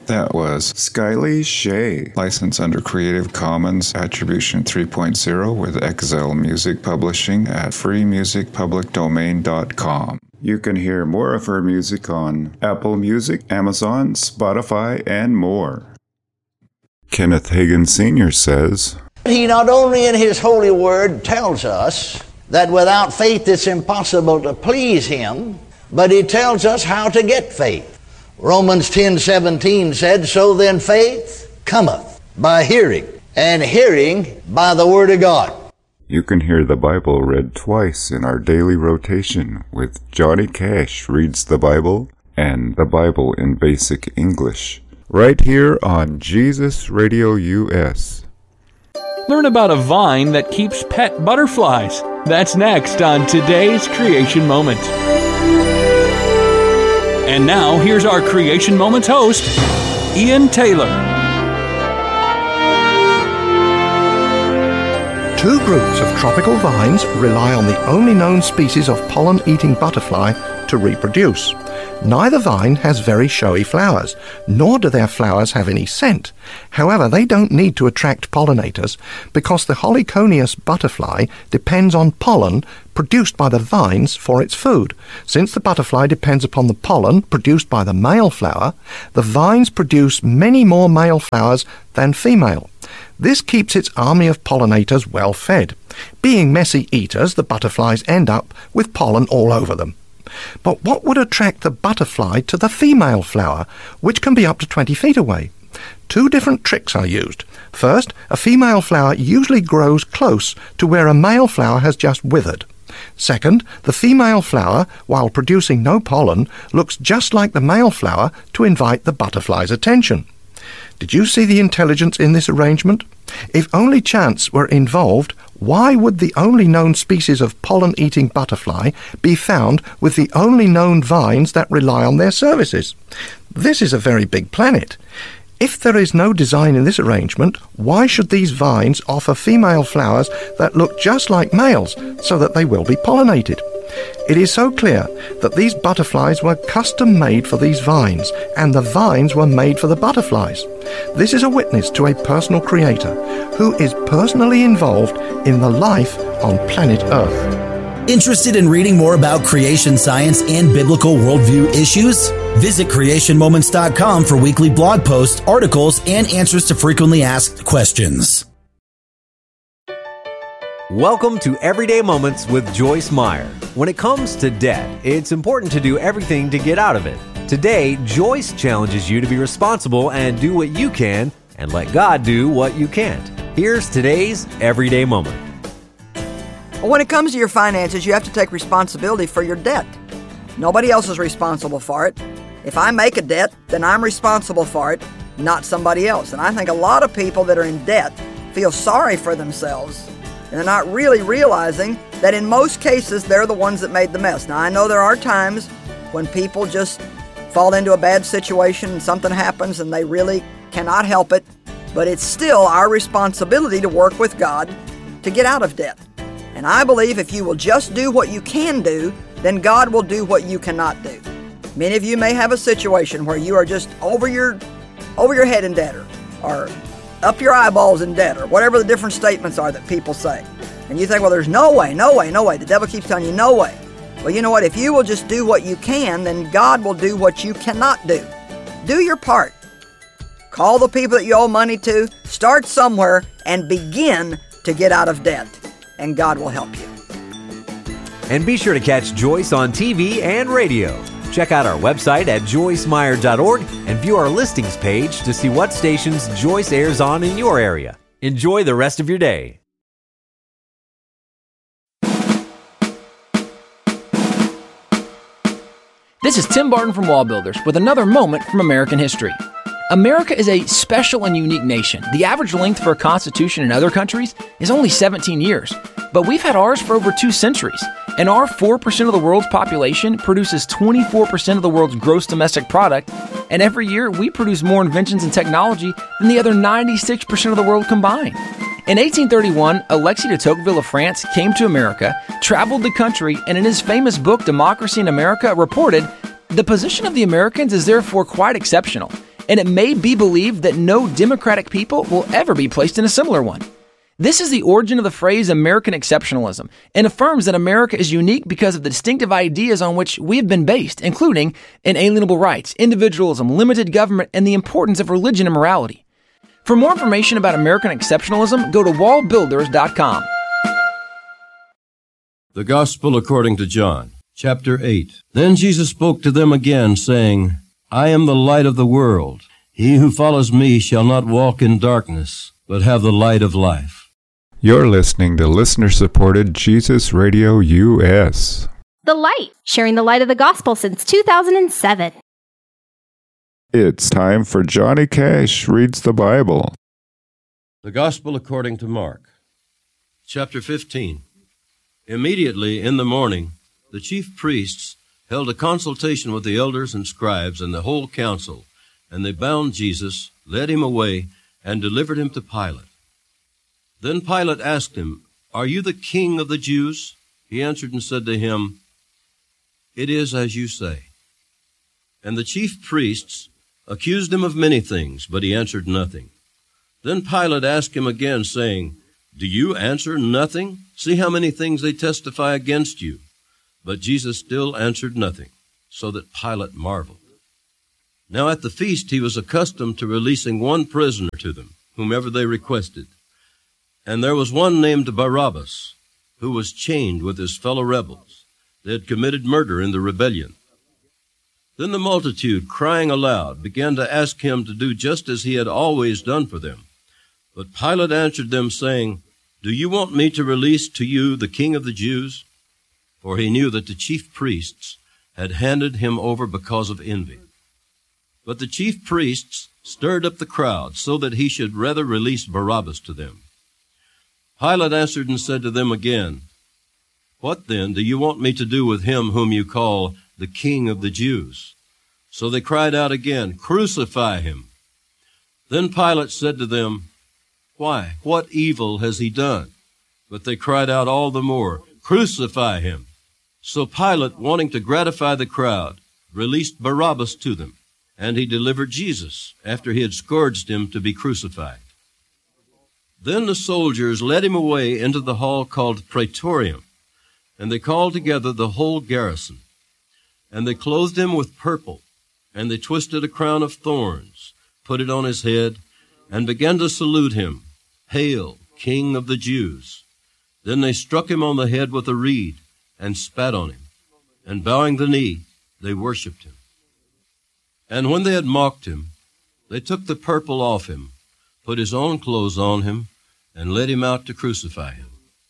That was Skyly Shay, licensed under Creative Commons Attribution 3.0 with Exile Music Publishing at freemusicpublicdomain.com. You can hear more of her music on Apple Music, Amazon, Spotify, and more. Kenneth Hagin Sr. says, He not only in His holy word tells us that without faith it's impossible to please Him, but He tells us how to get faith. Romans 10:17 said, So then faith cometh by hearing, and hearing by the word of God. You can hear the Bible read twice in our daily rotation with Johnny Cash Reads the Bible and the Bible in Basic English, right here on Jesus Radio US. Learn about a vine that keeps pet butterflies. That's next on today's Creation Moment. And now, here's our Creation Moments host, Ian Taylor. Two groups of tropical vines rely on the only known species of pollen-eating butterfly to reproduce. Neither vine has very showy flowers, nor do their flowers have any scent. However, they don't need to attract pollinators because the Heliconius butterfly depends on pollen produced by the vines for its food. Since the butterfly depends upon the pollen produced by the male flower, the vines produce many more male flowers than female. This keeps its army of pollinators well fed. Being messy eaters, the butterflies end up with pollen all over them. But what would attract the butterfly to the female flower, which can be up to 20 feet away? Two different tricks are used. First, a female flower usually grows close to where a male flower has just withered. Second, the female flower, while producing no pollen, looks just like the male flower to invite the butterfly's attention. Did you see the intelligence in this arrangement? If only chance were involved, why would the only known species of pollen-eating butterfly be found with the only known vines that rely on their services? This is a very big planet. If there is no design in this arrangement, why should these vines offer female flowers that look just like males so that they will be pollinated? It is so clear that these butterflies were custom made for these vines, and the vines were made for the butterflies. This is a witness to a personal creator who is personally involved in the life on planet Earth. Interested in reading more about creation science and biblical worldview issues? Visit creationmoments.com for weekly blog posts, articles, and answers to frequently asked questions. Welcome to Everyday Moments with Joyce Meyer. When it comes to debt, it's important to do everything to get out of it. Today, Joyce challenges you to be responsible and do what you can, and let God do what you can't. Here's today's Everyday Moment. When it comes to your finances, you have to take responsibility for your debt. Nobody else is responsible for it. If I make a debt, then I'm responsible for it, not somebody else. And I think a lot of people that are in debt feel sorry for themselves, and they're not really realizing that in most cases, they're the ones that made the mess. Now, I know there are times when people just fall into a bad situation and something happens and they really cannot help it, but it's still our responsibility to work with God to get out of debt. And I believe if you will just do what you can do, then God will do what you cannot do. Many of you may have a situation where you are just over your head in debt, or up your eyeballs in debt, or whatever the different statements are that people say. And you think, well, there's no way. The devil keeps telling you no way. Well, you know what? If you will just do what you can, then God will do what you cannot do. Do your part. Call the people that you owe money to, start somewhere, and begin to get out of debt. And God will help you. And be sure to catch Joyce on TV and radio. Check out our website at joycemeyer.org and view our listings page to see what stations Joyce airs on in your area. Enjoy the rest of your day. This is Tim Barton from Wall Builders with another moment from American history. America is a special and unique nation. The average length for a constitution in other countries is only 17 years, but we've had ours for over 2 centuries. And our 4% of the world's population produces 24% of the world's gross domestic product, and every year we produce more inventions and technology than the other 96% of the world combined. In 1831, Alexis de Tocqueville of France came to America, traveled the country, and in his famous book, Democracy in America, reported, "The position of the Americans is therefore quite exceptional. and it may be believed that no democratic people will ever be placed in a similar one. This is the origin of the phrase American exceptionalism, and affirms that America is unique because of the distinctive ideas on which we have been based, including inalienable rights, individualism, limited government, and the importance of religion and morality. For more information about American exceptionalism, go to wallbuilders.com. The Gospel according to John, chapter 8. Then Jesus spoke to them again, saying, I am the light of the world. He who follows me shall not walk in darkness, but have the light of life. You're listening to listener-supported Jesus Radio US. The Light, sharing the light of the gospel since 2007. It's time for Johnny Cash Reads the Bible. The Gospel according to Mark, chapter 15. Immediately in the morning, the chief priests held a consultation with the elders and scribes and the whole council, and they bound Jesus, led him away, and delivered him to Pilate. Then Pilate asked him, Are you the king of the Jews? He answered and said to him, It is as you say. And the chief priests accused him of many things, but he answered nothing. Then Pilate asked him again, saying, Do you answer nothing? See how many things they testify against you. But Jesus still answered nothing, so that Pilate marveled. Now at the feast he was accustomed to releasing one prisoner to them, whomever they requested. And there was one named Barabbas, who was chained with his fellow rebels. They had committed murder in the rebellion. Then the multitude, crying aloud, began to ask him to do just as he had always done for them. But Pilate answered them, saying, Do you want me to release to you the King of the Jews? For he knew that the chief priests had handed him over because of envy. But the chief priests stirred up the crowd, so that he should rather release Barabbas to them. Pilate answered and said to them again, What then do you want me to do with him whom you call the King of the Jews? So they cried out again, Crucify him. Then Pilate said to them, Why, what evil has he done? But they cried out all the more, Crucify him. So Pilate, wanting to gratify the crowd, released Barabbas to them, and he delivered Jesus, after he had scourged him, to be crucified. Then the soldiers led him away into the hall called Praetorium, and they called together the whole garrison. And they clothed him with purple, and they twisted a crown of thorns, put it on his head, and began to salute him, Hail, King of the Jews! Then they struck him on the head with a reed, and spat on him, and bowing the knee, they worshipped him. And when they had mocked him, they took the purple off him, put his own clothes on him, and led him out to crucify him.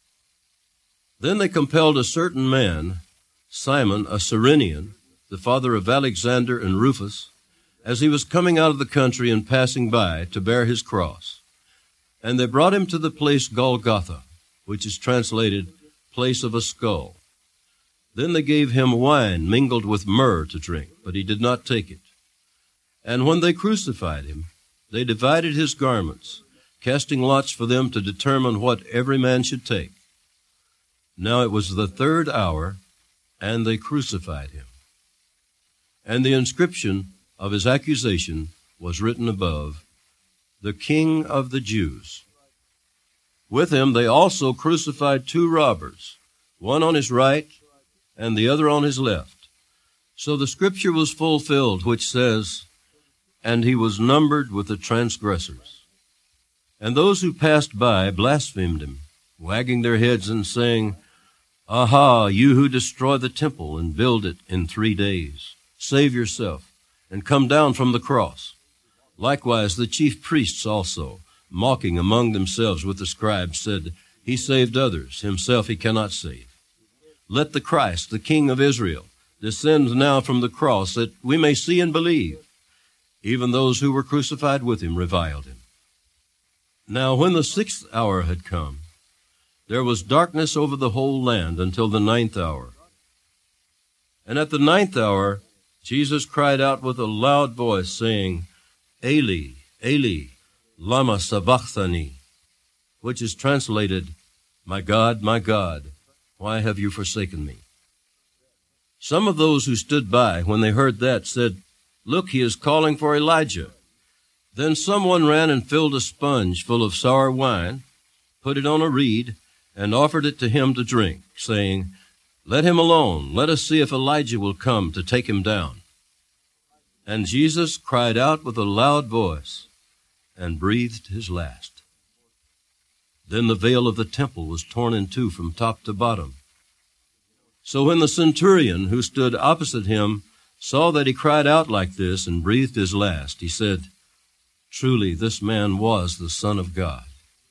Then they compelled a certain man, Simon, a Cyrenian, the father of Alexander and Rufus, as he was coming out of the country and passing by, to bear his cross. And they brought him to the place Golgotha, which is translated, place of a skull. Then they gave him wine mingled with myrrh to drink, but he did not take it. And when they crucified him, they divided his garments, casting lots for them to determine what every man should take. Now it was the 3rd hour, and they crucified him. And the inscription of his accusation was written above, The King of the Jews. With him they also crucified 2 robbers, one on his right and the other on his left. So the scripture was fulfilled, which says, And he was numbered with the transgressors. And those who passed by blasphemed him, wagging their heads and saying, Aha, you who destroy the temple and build it in 3 days, save yourself and come down from the cross. Likewise the chief priests also, mocking among themselves with the scribes, said, He saved others, himself he cannot save. Let the Christ, the King of Israel, descend now from the cross, that we may see and believe. Even those who were crucified with him reviled him. Now when the 6th hour had come, there was darkness over the whole land until the 9th hour. And at the 9th hour, Jesus cried out with a loud voice, saying, Eli, Eli, lama sabachthani, which is translated, my God, why have you forsaken me? Some of those who stood by, when they heard that, said, Look, he is calling for Elijah. Then someone ran and filled a sponge full of sour wine, put it on a reed, and offered it to him to drink, saying, "Let him alone. Let us see if Elijah will come to take him down." And Jesus cried out with a loud voice and breathed his last. Then the veil of the temple was torn in two from top to bottom. So when the centurion who stood opposite him saw that he cried out like this and breathed his last, he said, "Truly this man was the Son of God."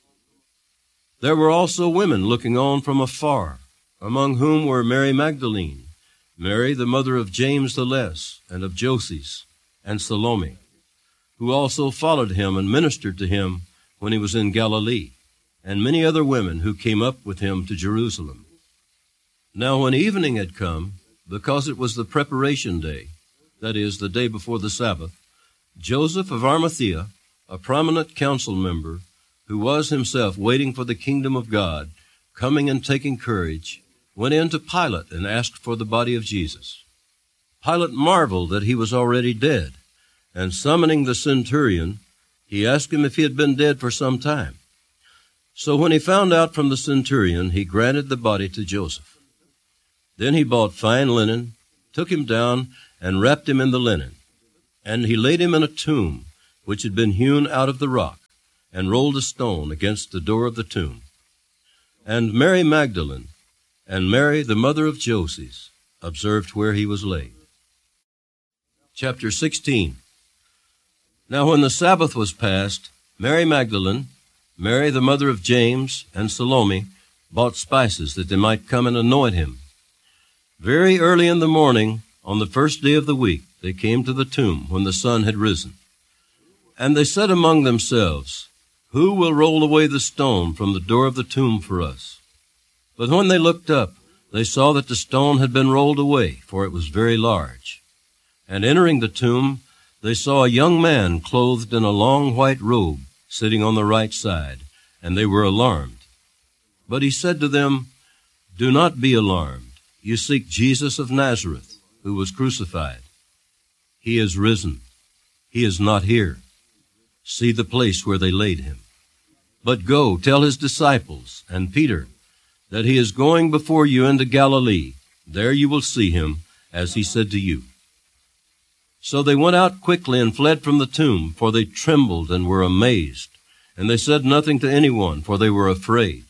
There were also women looking on from afar, among whom were Mary Magdalene, Mary the mother of James the Less, and of Joses, and Salome, who also followed him and ministered to him when he was in Galilee, and many other women who came up with him to Jerusalem. Now when evening had come, because it was the preparation day, that is, the day before the Sabbath, Joseph of Arimathea, a prominent council member, who was himself waiting for the kingdom of God, coming and taking courage, went in to Pilate and asked for the body of Jesus. Pilate marveled that he was already dead, and summoning the centurion, he asked him if he had been dead for some time. So when he found out from the centurion, he granted the body to Joseph. Then he bought fine linen, took him down, and wrapped him in the linen. And he laid him in a tomb, which had been hewn out of the rock, and rolled a stone against the door of the tomb. And Mary Magdalene and Mary, the mother of Joses, observed where he was laid. Chapter 16. Now when the Sabbath was past, Mary Magdalene, Mary, the mother of James, and Salome bought spices that they might come and anoint him. Very early in the morning, on the first day of the week, they came to the tomb when the sun had risen. And they said among themselves, "Who will roll away the stone from the door of the tomb for us?" But when they looked up, they saw that the stone had been rolled away, for it was very large. And entering the tomb, they saw a young man clothed in a long white robe, sitting on the right side, and they were alarmed. But he said to them, "Do not be alarmed. You seek Jesus of Nazareth, who was crucified. He is risen. He is not here. See the place where they laid him. But go, tell his disciples and Peter that he is going before you into Galilee. There you will see him, as he said to you." So they went out quickly and fled from the tomb, for they trembled and were amazed. And they said nothing to anyone, for they were afraid.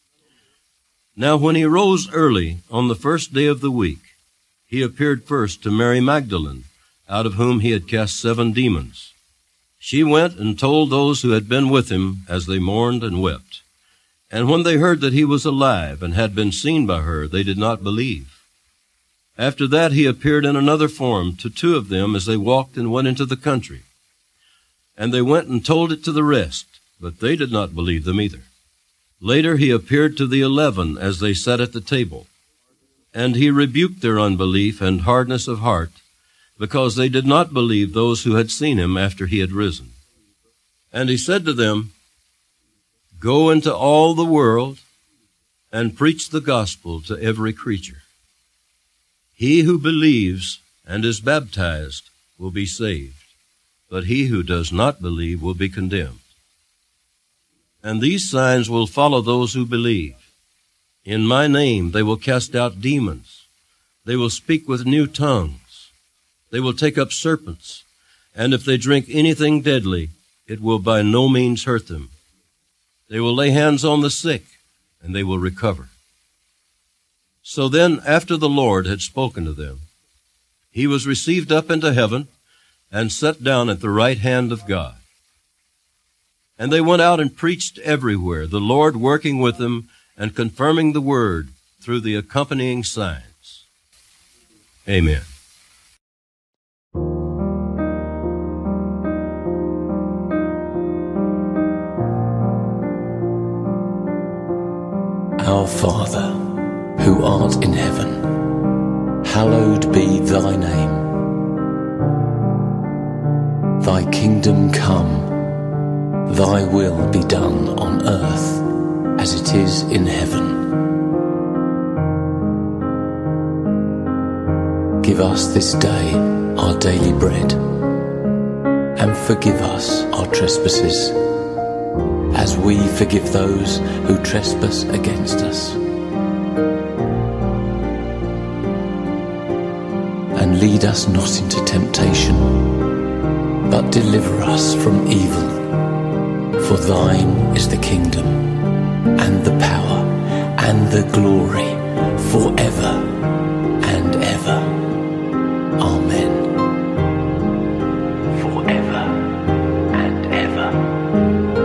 Now when he rose early on the first day of the week, he appeared first to Mary Magdalene, out of whom he had cast 7 demons. She went and told those who had been with him as they mourned and wept. And when they heard that he was alive and had been seen by her, they did not believe. After that he appeared in another form to 2 of them as they walked and went into the country. And they went and told it to the rest, but they did not believe them either. Later he appeared to the 11 as they sat at the table. And he rebuked their unbelief and hardness of heart, because they did not believe those who had seen him after he had risen. And he said to them, "Go into all the world and preach the gospel to every creature. He who believes and is baptized will be saved, but he who does not believe will be condemned. And these signs will follow those who believe. In my name they will cast out demons. They will speak with new tongues. They will take up serpents, and if they drink anything deadly, it will by no means hurt them. They will lay hands on the sick, and they will recover." So then, after the Lord had spoken to them, he was received up into heaven and set down at the right hand of God. And they went out and preached everywhere, the Lord working with them and confirming the word through the accompanying signs. Amen. Our Father, who art in heaven, hallowed be thy name. Thy kingdom come, thy will be done on earth as it is in heaven. Give us this day our daily bread, and forgive us our trespasses, as we forgive those who trespass against us. And lead us not into temptation, but deliver us from evil. For thine is the kingdom, and the power, and the glory, forever